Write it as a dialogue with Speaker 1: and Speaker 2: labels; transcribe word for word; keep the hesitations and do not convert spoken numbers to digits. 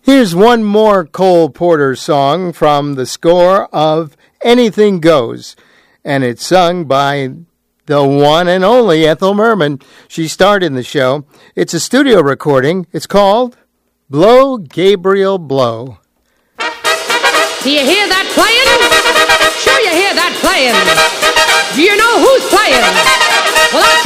Speaker 1: Here's one more Cole Porter song from the score of Anything Goes, and it's sung by the one and only Ethel Merman. She starred in the show. It's a studio recording. It's called Blow, Gabriel, Blow.
Speaker 2: Do you hear that playing? Sure you hear that playing. Do you know who's playing? Well, I'll